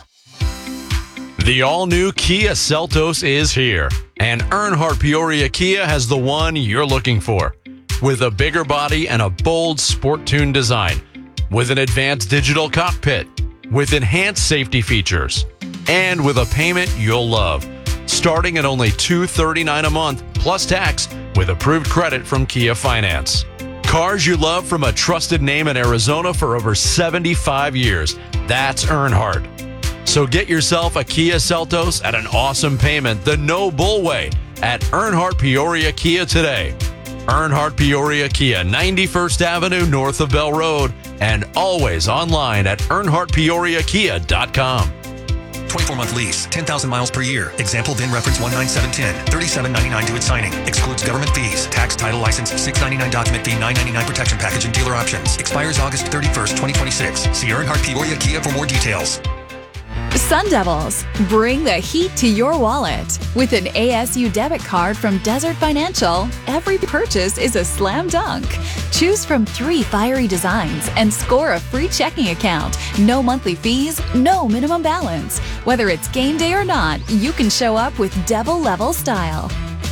The all-new Kia Seltos is here, and Earnhardt Peoria Kia has the one you're looking for. With a bigger body and a bold sport-tuned design, with an advanced digital cockpit, with enhanced safety features, and with a payment you'll love. Starting at only two hundred thirty-nine dollars a month, plus tax, with approved credit from Kia Finance. Cars you love from a trusted name in Arizona for over seventy-five years. That's Earnhardt. So get yourself a Kia Seltos at an awesome payment the no bull way at Earnhardt Peoria Kia today. Earnhardt Peoria Kia, ninety-first Avenue north of Bell Road, and always online at earnhardt peoria kia dot com. twenty-four month lease, ten thousand miles per year. Example V I N reference one nine seven one zero, thirty-seven ninety-nine to its signing. Excludes government fees, tax, title, license, six ninety-nine document fee, nine ninety-nine protection package, and dealer options. Expires August thirty-first, twenty twenty-six. See Earnhardt Peoria Kia for more details. Sun Devils, bring the heat to your wallet. With an A S U debit card from Desert Financial, every purchase is a slam dunk. Choose from three fiery designs and score a free checking account. No monthly fees, no minimum balance. Whether it's game day or not, you can show up with Devil level style.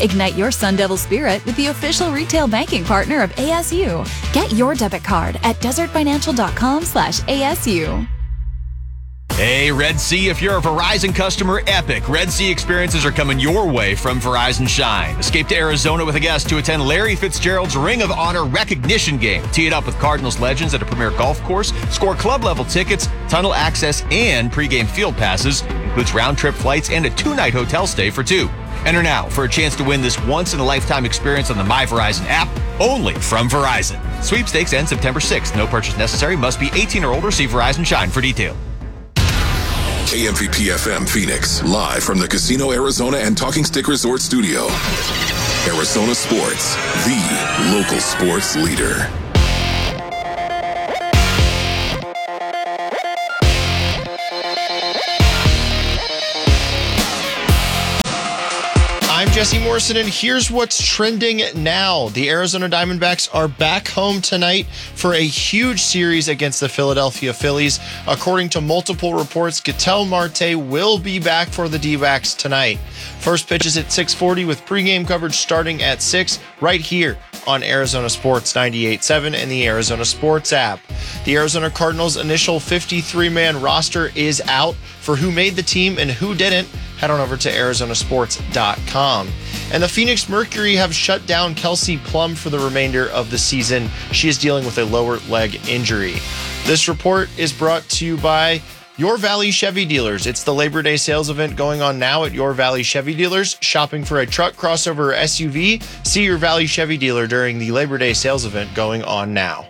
Ignite your Sun Devil spirit with the official retail banking partner of A S U. Get your debit card at desertfinancial.com slash ASU. Hey, Red Sea, if you're a Verizon customer, epic Red Sea experiences are coming your way from Verizon Shine. Escape to Arizona with a guest to attend Larry Fitzgerald's Ring of Honor recognition game. Tee it up with Cardinals legends at a premier golf course. Score club-level tickets, tunnel access, and pregame field passes. Includes round-trip flights and a two-night hotel stay for two. Enter now for a chance to win this once-in-a-lifetime experience on the My Verizon app, only from Verizon. Sweepstakes ends September sixth. No purchase necessary. Must be eighteen or older. See Verizon Shine for detail. K M V P F M Phoenix, live from the Casino Arizona and Talking Stick Resort Studio. Arizona Sports, the local sports leader. I'm Jesse Morrison, and here's what's trending now. The Arizona Diamondbacks are back home tonight for a huge series against the Philadelphia Phillies. According to multiple reports, Ketel Marte will be back for the D-backs tonight. First pitch is at six forty with pregame coverage starting at six right here on Arizona Sports ninety-eight point seven and the Arizona Sports app. The Arizona Cardinals' initial fifty-three man roster is out. For who made the team and who didn't, head on over to Arizona Sports dot com. And the Phoenix Mercury have shut down Kelsey Plum for the remainder of the season. She is dealing with a lower leg injury. This report is brought to you by Your Valley Chevy Dealers. It's the Labor Day sales event going on now at Your Valley Chevy Dealers. Shopping for a truck, crossover, or S U V? See Your Valley Chevy Dealer during the Labor Day sales event going on now.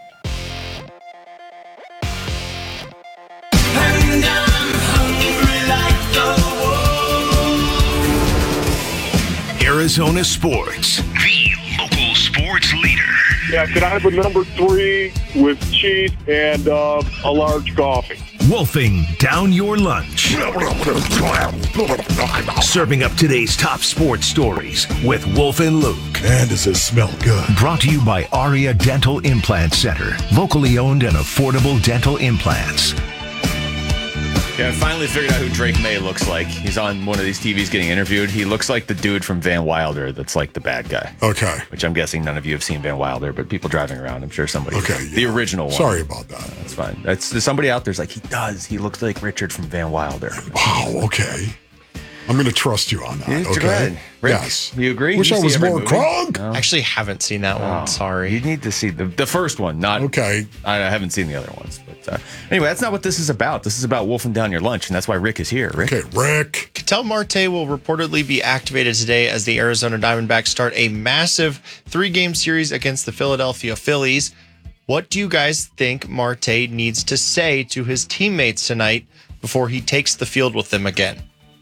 Arizona Sports, the local sports leader. Yeah, could I have a number three with cheese and uh, a large coffee? Wolfing down your lunch. Serving up today's top sports stories with Wolf and Luke. Man, does this smell good. Brought to you by Aria Dental Implant Center. Locally owned and affordable dental implants. Yeah, I finally figured out who Drake May looks like. He's on one of these T Vs getting interviewed. He looks like the dude from Van Wilder that's like the bad guy. Okay. Which I'm guessing none of you have seen Van Wilder, but people driving around, I'm sure somebody. Okay. Yeah. The original one. Sorry about that. That's fine. That's there's somebody out there's like, he does. He looks like Richard from Van Wilder. Wow, okay. I'm going to trust you on that. Yeah, okay. Go ahead. Rick, yes. You agree? Wish you I was more Krog. No? I actually haven't seen that one. Oh, Sorry. You need to see the the first one. Not okay. I haven't seen the other ones. But uh, anyway, that's not what this is about. This is about wolfing down your lunch, and that's why Rick is here. Rick. Okay, Rick. Ketel Marte will reportedly be activated today as the Arizona Diamondbacks start a massive three-game series against the Philadelphia Phillies. What do you guys think Marte needs to say to his teammates tonight before he takes the field with them again?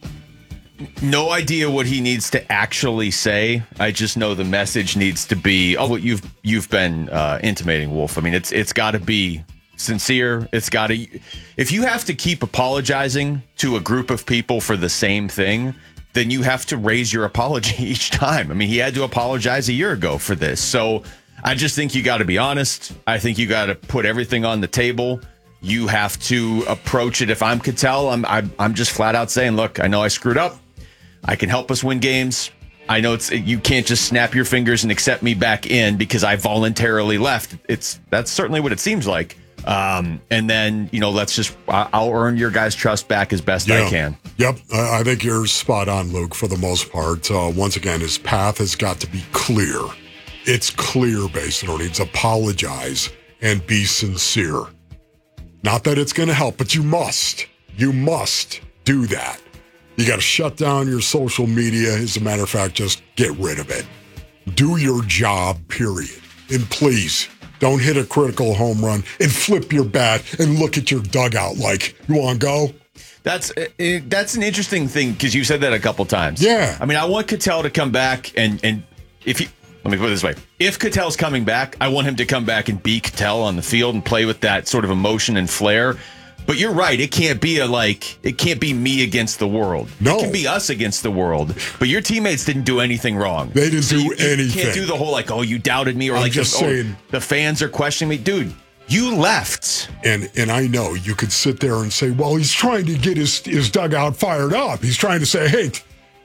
No idea what he needs to actually say. I just know the message needs to be oh, what you've you've been uh, intimating, Wolf. I mean, it's it's got to be sincere. It's got to. If you have to keep apologizing to a group of people for the same thing, then you have to raise your apology each time. I mean, he had to apologize a year ago for this. So I just think you got to be honest. I think you got to put everything on the table. You have to approach it. If I'm Ketel, I'm I'm I'm just flat out saying, look, I know I screwed up. I can help us win games. I know it's you can't just snap your fingers and accept me back in because I voluntarily left. It's that's certainly what it seems like. Um, and then, you know, let's just I'll earn your guys' trust back as best yeah. I can. Yep. I think you're spot on, Luke, for the most part. Uh, once again, his path has got to be clear. It's clear, basically. He needs to apologize and be sincere. Not that it's going to help, but you must. You must do that. You got to shut down your social media. As a matter of fact, just get rid of it. Do your job, period. And please, don't hit a critical home run and flip your bat and look at your dugout like, you want to go? That's uh, that's an interesting thing because you said that a couple times. Yeah. I mean, I want Ketel to come back and, and if he, let me put it this way. If Ketel's coming back, I want him to come back and be Ketel on the field and play with that sort of emotion and flair. But you're right. It can't be a like. It can't be me against the world. No, it can be us against the world. But your teammates didn't do anything wrong. They didn't so do you, anything. You can't do the whole like, oh, you doubted me, or I'm like, just oh, saying. The fans are questioning me, dude. You left, and and I know you could sit there and say, well, he's trying to get his his dugout fired up. He's trying to say, hey,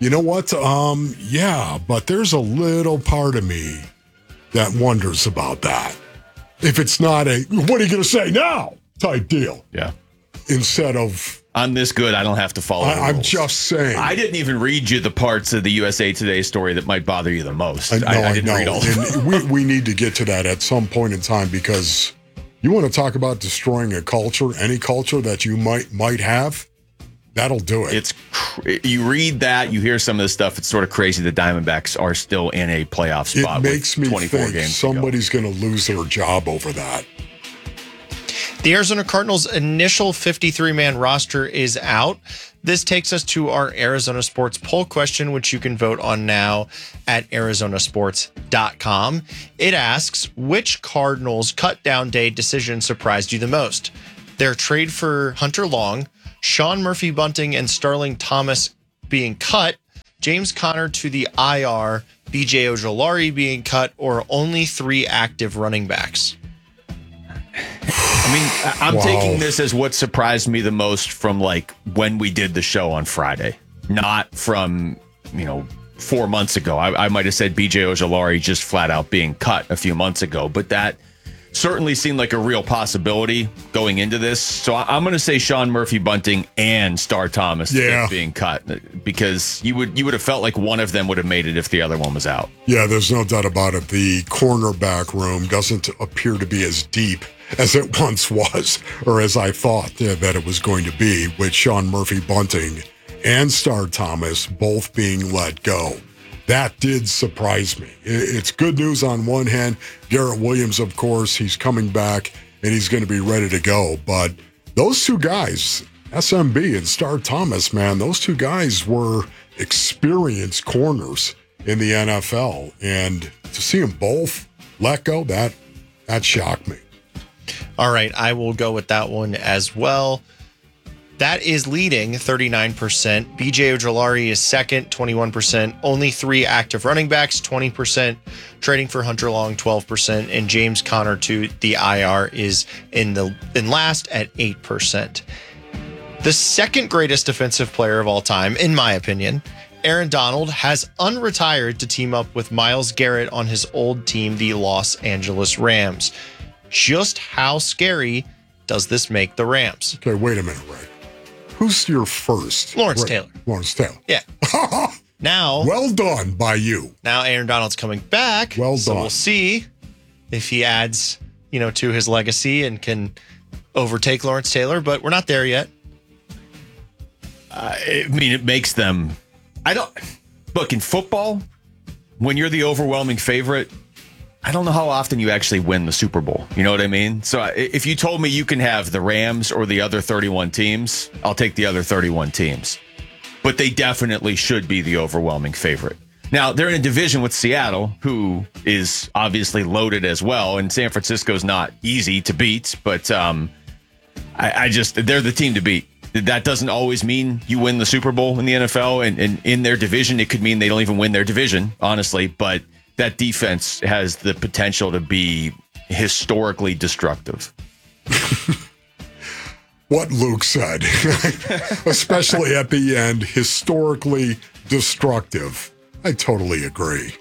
You know what? Um, yeah, but there's a little part of me that wonders about that. If it's not a, what are you going to say now type deal? Yeah. Instead of, I'm this good, I don't have to follow I, the I'm rules. just saying. I didn't even read you the parts of the U S A Today story that might bother you the most. I, no, I, I I didn't know. read all of them. And we, we need to get to that at some point in time because you want to talk about destroying a culture, any culture that you might might have, that'll do it. It's cr- you read that, you hear some of this stuff. It's sort of crazy. The Diamondbacks are still in a playoff spot. It makes with me twenty-four think games somebody's going to lose their job over that. The Arizona Cardinals' initial fifty-three man roster is out. This takes us to our Arizona Sports poll question, which you can vote on now at arizona sports dot com. It asks, which Cardinals cut-down day decision surprised you the most? Their trade for Hunter Long, Sean Murphy-Bunting and Starling Thomas being cut, James Conner to the I R, B J Ojulari being cut, or only three active running backs? I mean, I'm Wow. taking this as what surprised me the most from like when we did the show on Friday, not from, you know, four months ago. I, I might have said B J Ojulari just flat out being cut a few months ago, but that certainly seemed like a real possibility going into this. So I, I'm going to say Sean Murphy-Bunting and Star Thomas Yeah. being cut because you would you would have felt like one of them would have made it if the other one was out. Yeah, there's no doubt about it. The cornerback room doesn't appear to be as deep as it once was, or as I thought yeah, that it was going to be, with Sean Murphy-Bunting and Star Thomas both being let go. That did surprise me. It's good news on one hand. Garrett Williams, of course, he's coming back and he's going to be ready to go. But those two guys, S M B and Star Thomas, man, those two guys were experienced corners in the N F L. And to see them both let go, that that shocked me. All right, I will go with that one as well. That is leading thirty-nine percent. B J Ojulari is second, twenty-one percent. Only three active running backs, twenty percent. Trading for Hunter Long, twelve percent. And James Conner to the I R is in the in last at eight percent. The second greatest defensive player of all time, in my opinion, Aaron Donald, has unretired to team up with Myles Garrett on his old team, the Los Angeles Rams. Just how scary does this make the Rams? Okay, wait a minute, Ray. Who's your first? Lawrence Ray, Taylor. Lawrence Taylor. Yeah. Now, well done by you. Now Aaron Donald's coming back. Well so done. We'll see if he adds, you know, to his legacy and can overtake Lawrence Taylor, but we're not there yet. Uh, I mean, it makes them. I don't look in football when you're the overwhelming favorite. I don't know how often you actually win the Super Bowl. You know what I mean? So if you told me you can have the Rams or the other thirty-one teams, I'll take the other thirty-one teams. But they definitely should be the overwhelming favorite. Now, they're in a division with Seattle, who is obviously loaded as well, and San Francisco's not easy to beat, but um, I, I just, they're the team to beat. That doesn't always mean you win the Super Bowl in the N F L, and, and in their division, it could mean they don't even win their division, honestly, but that defense has the potential to be historically destructive. What Luke said, especially at the end, historically destructive. I totally agree.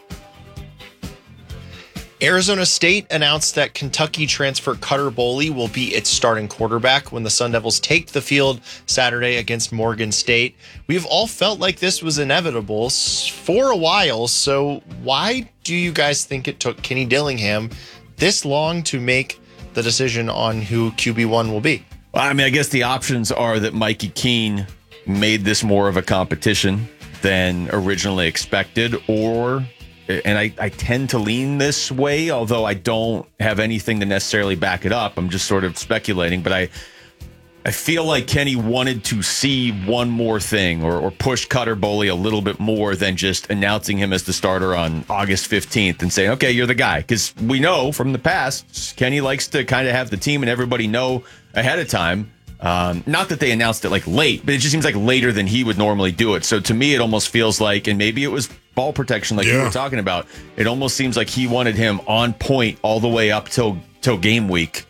Arizona State announced that Kentucky transfer Cutter Boley will be its starting quarterback when the Sun Devils take the field Saturday against Morgan State. We've all felt like this was inevitable for a while, so why do you guys think it took Kenny Dillingham this long to make the decision on who Q B one will be? Well, I mean, I guess the options are that Mikey Keene made this more of a competition than originally expected, or... And I, I tend to lean this way, although I don't have anything to necessarily back it up. I'm just sort of speculating. But I I feel like Kenny wanted to see one more thing or, or push Cutter Boley a little bit more than just announcing him as the starter on August fifteenth and saying, okay, you're the guy. Because we know from the past, Kenny likes to kind of have the team and everybody know ahead of time. Um, not that they announced it like late, but it just seems like later than he would normally do it. So to me, it almost feels like, and maybe it was ball protection like yeah. you were talking about, it almost seems like he wanted him on point all the way up till till game week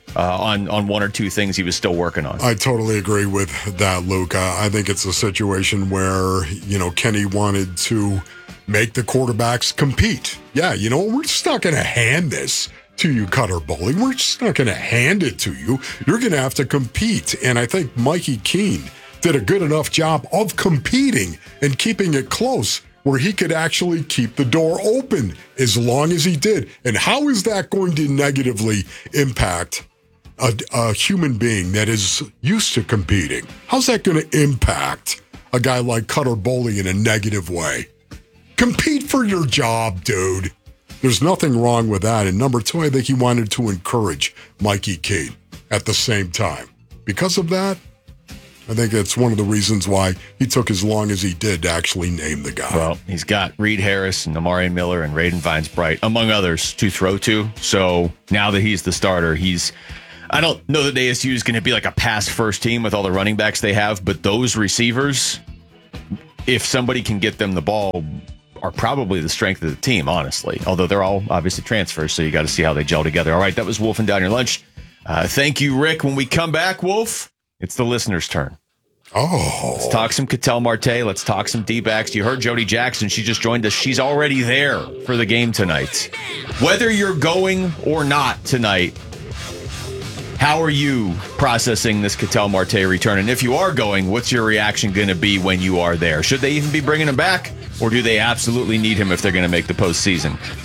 uh, on, on one or two things he was still working on. I totally agree with that, Luke. I think it's a situation where, you know, Kenny wanted to make the quarterbacks compete. Yeah, you know, we're just not going to hand this to you, Cutter Bowling. We're just not going to hand it to you. You're going to have to compete. And I think Mikey Keene did a good enough job of competing and keeping it close where he could actually keep the door open as long as he did. And how is that going to negatively impact a, a human being that is used to competing? How's that going to impact a guy like Cutter Bowling in a negative way? Compete for your job, dude. There's nothing wrong with that. And number two, I think he wanted to encourage Mikey Keene at the same time. Because of that, I think that's one of the reasons why he took as long as he did to actually name the guy. Well, he's got Reed Harris and Amari Miller and Raiden Vines-Bright, among others, to throw to. So now that he's the starter, he's... I don't know that A S U is going to be like a pass-first team with all the running backs they have, but those receivers, if somebody can get them the ball, are probably the strength of the team, honestly. Although they're all obviously transfers, so you got to see how they gel together. All right, that was Wolfing Down Your Lunch. Uh, thank you, Rick. When we come back, Wolf, it's the listener's turn. Oh. Let's talk some Cattell Marte. Let's talk some D-backs. You heard Jody Jackson. She just joined us. She's already there for the game tonight. Whether you're going or not tonight, how are you processing this Cattell Marte return? And if you are going, what's your reaction going to be when you are there? Should they even be bringing him back? Or do they absolutely need him if they're going to make the postseason?